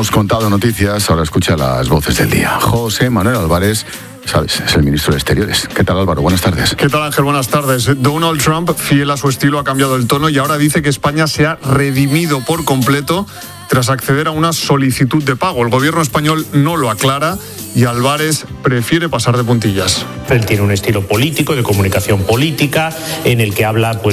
hemos contado noticias, ahora escucha las voces del día. José Manuel Álvarez, sabes, es el ministro de Exteriores. ¿Qué tal, Álvaro? Buenas tardes. ¿Qué tal, Ángel? Buenas tardes. Donald Trump, fiel a su estilo, ha cambiado el tono y ahora dice que España se ha redimido por completo tras acceder a una solicitud de pago. El gobierno español no lo aclara y Álvarez prefiere pasar de puntillas. Él tiene un estilo político, de comunicación política, en el que habla